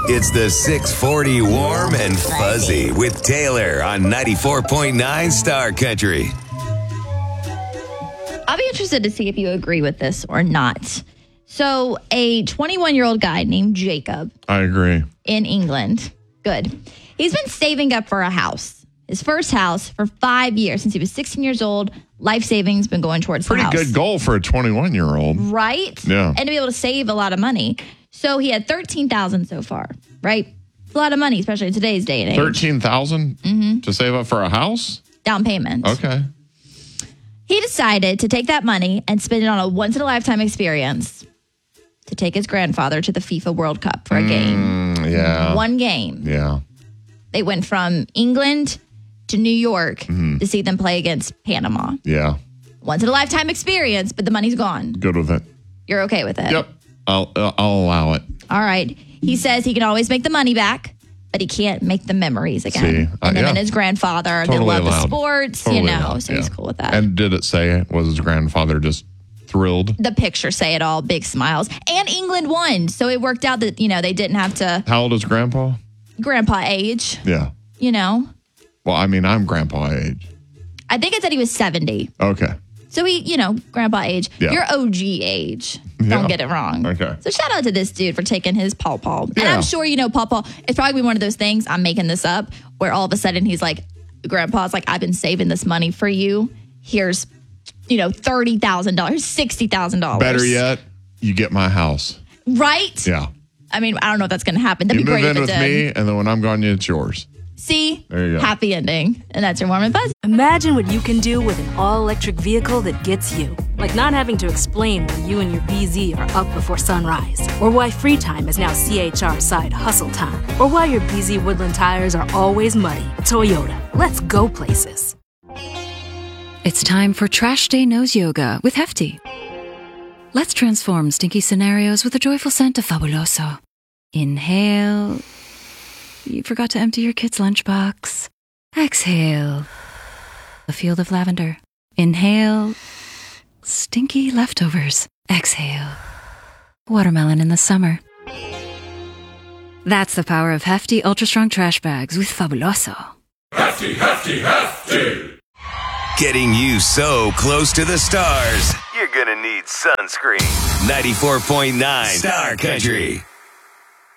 It's the 640 Warm and Fuzzy with Taylor on 94.9 Star Country. I'll be interested to see if you agree with this or not. So a 21-year-old guy named Jacob. I agree. In England. Good. He's been saving up for a house. His first house for 5 years. Since he was 16 years old, life savings been going towards the house. Pretty good goal for a 21-year-old. Right? Yeah. And to be able to save a lot of money. So he had $13,000 so far, right? It's a lot of money, especially in today's day and age. $13,000 to save up for a house? Down payment. Okay. He decided to take that money and spend it on a once-in-a-lifetime experience to take his grandfather to the FIFA World Cup for a game. Yeah. One game. Yeah. They went from England to New York to see them play against Panama. Yeah. Once-in-a-lifetime experience, but the money's gone. Good with it. You're okay with it? Yep. I'll allow it. All right. He says he can always make the money back, but he can't make the memories again. See, and him yeah. and his grandfather, Totally they love allowed. the sports, Totally you know, allowed, so he's cool with that. And did it say, was his grandfather just thrilled? The pictures say it all, big smiles. And England won, so it worked out that, you know, they didn't have to. How old is grandpa? Grandpa age, Yeah. you know. Well, I mean, I'm grandpa age. I think it said he was 70. Okay. So he, you know, grandpa age. Yeah. You're OG age. Don't Yeah. get it wrong. Okay. So shout out to this dude for taking his pawpaw. And Yeah. I'm sure, you know, pawpaw, it's probably one of those things, I'm making this up, where all of a sudden he's like, grandpa's like, I've been saving this money for you. Here's, you know, $30,000, $60,000. Better yet, you get my house. Right? Yeah. I mean, I don't know if that's going to happen. That'd You be move great in if it with did. me, and then when I'm gone, it's yours. See? There you go. Happy ending. And that's your Warm and Fuzzy. Imagine what you can do with an all-electric vehicle that gets you. Like not having to explain why you and your BZ are up before sunrise. Or why free time is now CHR side hustle time. Or why your BZ Woodland tires are always muddy. Toyota. Let's go places. It's time for Trash Day Nose Yoga with Hefty. Let's transform stinky scenarios with a joyful scent of Fabuloso. Inhale. You forgot to empty your kid's lunchbox. Exhale. A field of lavender. Inhale. Stinky leftovers. Exhale. Watermelon in the summer. That's the power of Hefty Ultra Strong Trash Bags with Fabuloso. Hefty, hefty, hefty. Getting you so close to the stars, you're gonna need sunscreen. 94.9 Star Country.